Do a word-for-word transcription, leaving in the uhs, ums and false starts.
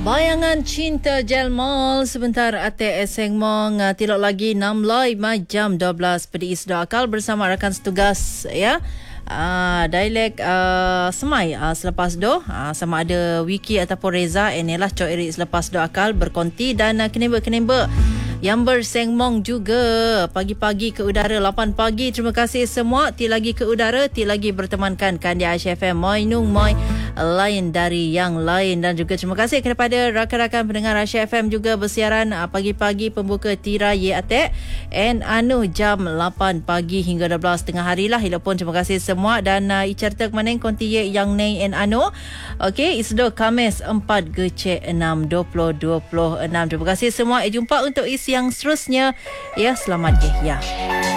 Bayangan Cinta Jelmal sebentar ate eseng mong uh, tilok lagi enam loi jam dua belas pedi isda akal bersama rakan setugas ya. Uh, dialek uh, semai uh, selepas do uh, sama ada Wiki ataupun Reza inilah Cok Erik selepas do akal berkonti dan uh, kenemba-kenemba yang bersengmong juga pagi-pagi ke udara lapan pagi. Terima kasih semua ti lagi ke udara, ti lagi bertemankan kan di Aisyah F M moi nung moi lain dari yang lain. Dan juga terima kasih kepada rakan-rakan pendengar Aisyah F M juga bersiaran uh, pagi-pagi pembuka tira ye atek and anu jam lapan pagi hingga dua belas tengah hari lah. Hilapun terima kasih semua dan uh, icarta kemaneng konti ye yang nei and anu. Okey, isdo Khamis empat Gecek enam dua ribu dua puluh enam. Terima kasih semua. Eh, jumpa untuk isi yang seterusnya. Ya, selamat ya. Ya.